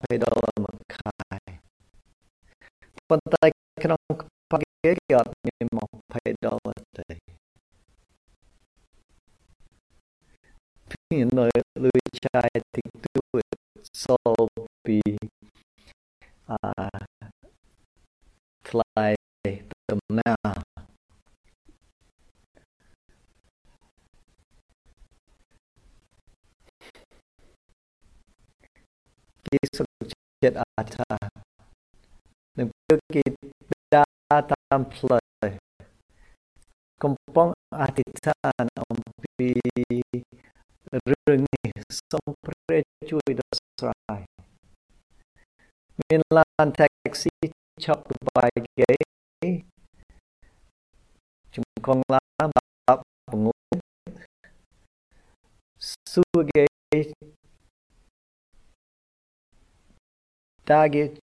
$20មួយខែប៉ុន្តែក្នុងខ្ពស់គេអត់មាន$20ទេមានលុយចាយតិចតួចសូលពីថ្លៃដំណើរគេសុខចិត្តអាចថានឹងពេលគេដើរតាមផ្លូវកំពុងអធិដ្ឋានអំពីរឿងនេះសូមព្រះជួយដោះស្រាយមានឡាន taxi ឆក់ក្បែរគេជំកងឡានបាប់បង្ងួនសួរគេតាគេ